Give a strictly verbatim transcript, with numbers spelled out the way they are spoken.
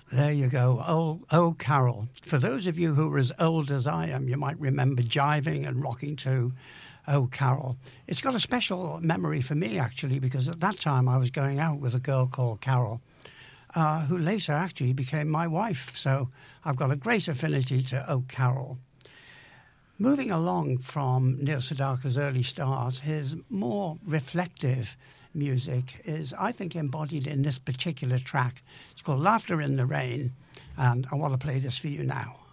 There you go. Oh, oh, Carol. For those of you who are as old as I am, you might remember jiving and rocking to Oh, Carol. It's got a special memory for me, actually, because at that time I was going out with a girl called Carol, uh, who later actually became my wife. So I've got a great affinity to Oh, Carol. Moving along from Neil Sedaka's early start, his more reflective music is, I think, embodied in this particular track. It's called Laughter in the Rain, and I want to play this for you now.